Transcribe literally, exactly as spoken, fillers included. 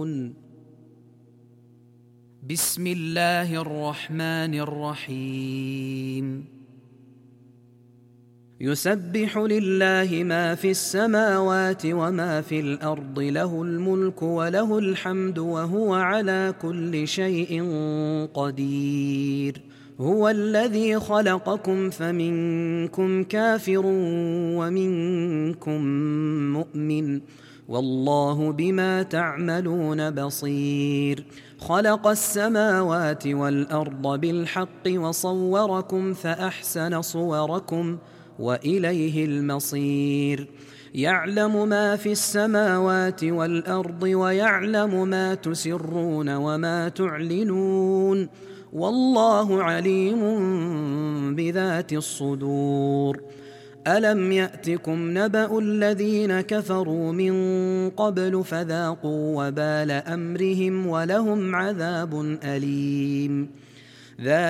بسم الله الرحمن الرحيم يسبح لله ما في السماوات وما في الأرض له الملك وله الحمد وهو على كل شيء قدير هو الذي خلقكم فمنكم كافر ومنكم مؤمن والله بما تعملون بصير خلق السماوات والأرض بالحق وصوركم فأحسن صوركم وإليه المصير يعلم ما في السماوات والأرض ويعلم ما تسرون وما تعلنون والله عليم بذات الصدور ألم يأتكم نبأ الذين كفروا من قبل فذاقوا وبال أمرهم ولهم عذاب أليم